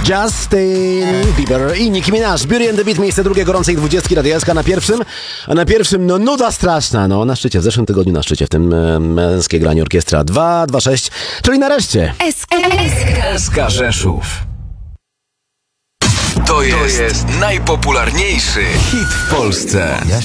Justin Bieber i Nicki Minaj. Beauty and the Beat, miejsce drugie gorącej 20 Radio SK na pierwszym. A na pierwszym, no nuda straszna, no na szczycie, w zeszłym tygodniu na szczycie, w tym męskie granie orkiestra 226, czyli nareszcie. SK Rzeszów. To jest najpopularniejszy hit w Polsce.